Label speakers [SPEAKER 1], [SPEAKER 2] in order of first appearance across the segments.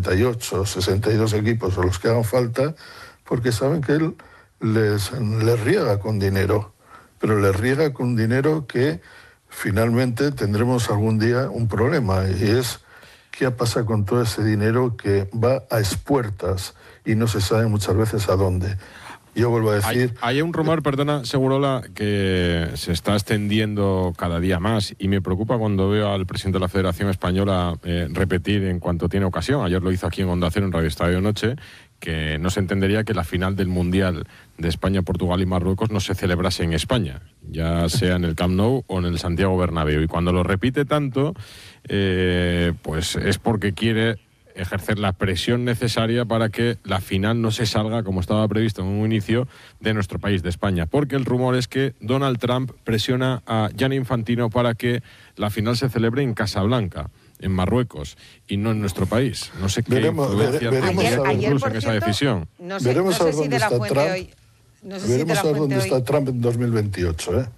[SPEAKER 1] 68, 62 equipos o los que hagan falta, porque saben que él les riega con dinero, pero les riega con dinero que finalmente tendremos algún día un problema, y es qué pasa con todo ese dinero que va a expuertas y no se sabe muchas veces a dónde. Yo vuelvo a decir...
[SPEAKER 2] Hay un rumor, perdona, Segurola, que se está extendiendo cada día más, y me preocupa cuando veo al presidente de la Federación Española repetir en cuanto tiene ocasión, ayer lo hizo aquí en Onda Cero, en Radio Estadio Noche, que no se entendería que la final del Mundial de España, Portugal y Marruecos no se celebrase en España, ya sea en el Camp Nou o en el Santiago Bernabéu. Y cuando lo repite tanto, pues es porque quiere ejercer la presión necesaria para que la final no se salga, como estaba previsto en un inicio, de nuestro país, de España. Porque el rumor es que Donald Trump presiona a Gianni Infantino para que la final se celebre en Casablanca, en Marruecos, y no en nuestro país. No sé qué influencia tendría incluso en esa decisión.
[SPEAKER 1] Veremos a ver dónde está Trump. Veremos a ver dónde está Trump en 2028, ¿eh?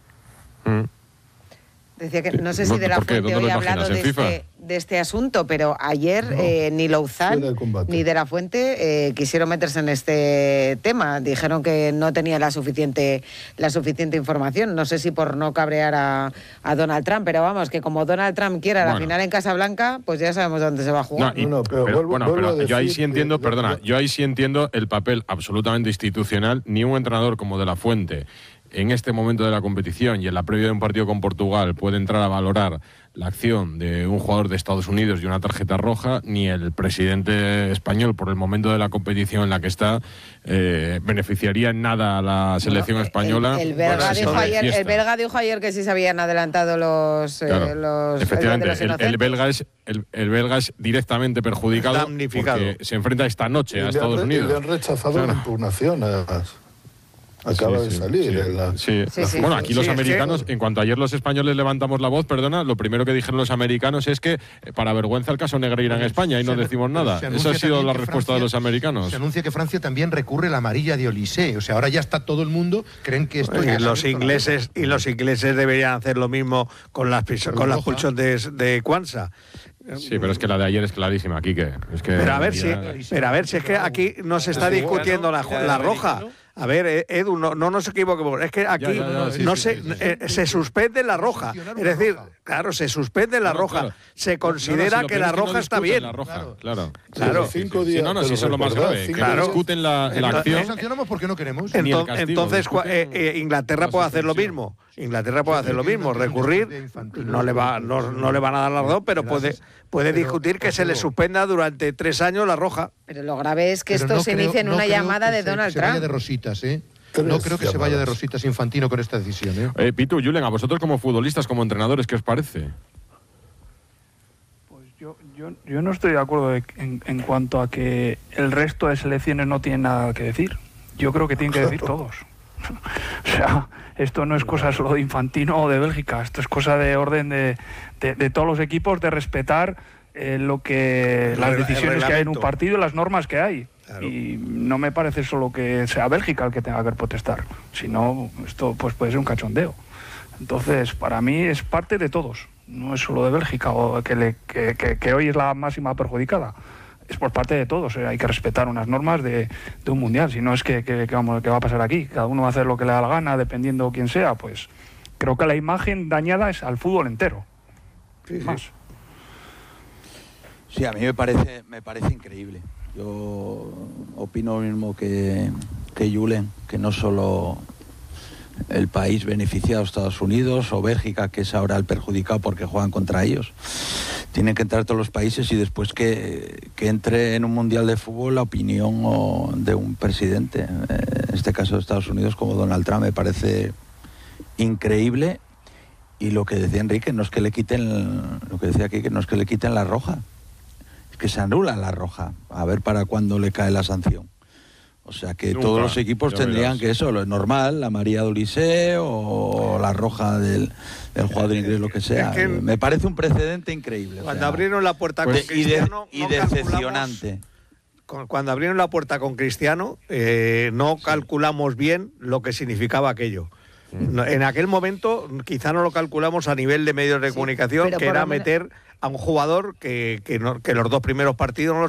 [SPEAKER 3] Decía que no sé si de la Fuente hoy ha hablado de este asunto, pero ayer ni Louzán ni de la Fuente quisieron meterse en este tema. Dijeron que no tenía la suficiente información. No sé si por no cabrear a Donald Trump, pero vamos, que como Donald Trump quiera la final en Casablanca, pues ya sabemos dónde se va a jugar.
[SPEAKER 2] Pero yo ahí sí entiendo, yo ahí sí entiendo el papel absolutamente institucional. Ni un entrenador como de la Fuente, en este momento de la competición y en la previa de un partido con Portugal, puede entrar a valorar la acción de un jugador de Estados Unidos y una tarjeta roja, ni el presidente español, por el momento de la competición en la que está, beneficiaría en nada a la selección española. El belga
[SPEAKER 3] dijo ayer que sí se habían adelantado los
[SPEAKER 2] efectivamente, el belga es directamente perjudicado porque se enfrenta esta noche a Estados Unidos.
[SPEAKER 1] Y le han rechazado la impugnación, además. Acaba de salir.
[SPEAKER 2] Bueno, aquí los americanos, en cuanto ayer los españoles levantamos la voz, lo primero que dijeron los americanos es que para vergüenza el caso Negreira en España y no decimos nada. Esa ha sido la respuesta de los americanos.
[SPEAKER 4] Se anuncia que Francia también recurre la amarilla de Olysée. O sea, ahora ya está todo el mundo, creen que esto...
[SPEAKER 5] Los ingleses deberían hacer lo mismo con las pulsiones de Kwanza.
[SPEAKER 2] Sí, pero es que la de ayer es clarísima, Quique.
[SPEAKER 5] Pero a ver si es que aquí no se está discutiendo la roja. A ver, Edu, no nos equivoquemos. Es que aquí se suspende la roja. Es decir, claro, se suspende la roja. Claro. Se considera que la roja está bien.
[SPEAKER 2] La roja, claro.
[SPEAKER 1] Si eso es lo más grave.
[SPEAKER 2] Claro. Discuten la acción.
[SPEAKER 4] No sancionamos porque no queremos.
[SPEAKER 5] Entonces, Inglaterra puede hacer lo mismo. Recurrir, no le van a dar la razón, pero puede discutir que se le suspenda durante 3 años la roja.
[SPEAKER 3] Pero lo grave es que esto se inicie en una llamada de Donald Trump.
[SPEAKER 4] De rositas, no creo que se vaya de rositas Infantino con esta decisión.
[SPEAKER 2] Pitu, Julen, a vosotros como futbolistas, como entrenadores, ¿qué os parece?
[SPEAKER 6] Pues yo no estoy de acuerdo en cuanto a que el resto de selecciones no tienen nada que decir. Yo creo que tienen que decir todos. O sea, esto no es cosa solo de Infantino o de Bélgica, esto es cosa de orden de todos los equipos, de respetar las decisiones que hay en un partido y las normas que hay. Claro. Y no me parece solo que sea Bélgica el que tenga que protestar, sino esto pues puede ser un cachondeo. Entonces, para mí es parte de todos, no es solo de Bélgica o que hoy es la máxima perjudicada. Es por parte de todos, hay que respetar unas normas de un mundial, si no es que va a pasar aquí, cada uno va a hacer lo que le da la gana, dependiendo quién sea, pues creo que la imagen dañada es al fútbol entero. Más.
[SPEAKER 7] Sí, a mí me parece increíble. Yo opino lo mismo que Julen, que no solo el país beneficiado, Estados Unidos o Bélgica, que es ahora el perjudicado porque juegan contra ellos. Tienen que entrar todos los países y después que entre en un mundial de fútbol la opinión de un presidente, en este caso de Estados Unidos, como Donald Trump, me parece increíble. Y lo que decía Enrique, no es que le quiten, lo que decía aquí, que no es que le quiten la roja, es que se anula la roja, a ver para cuándo le cae la sanción. O sea que todos los equipos tendrían que eso, lo normal, la amarilla de Olysée o la roja del jugador inglés, lo que sea. Es que me parece un precedente increíble.
[SPEAKER 5] Cuando abrieron la puerta con Cristiano...
[SPEAKER 7] Y decepcionante.
[SPEAKER 5] Cuando abrieron la puerta con Cristiano, no calculamos bien lo que significaba aquello. En aquel momento quizá no lo calculamos a nivel de medios de comunicación, que era meter a un jugador que los 2 primeros partidos no los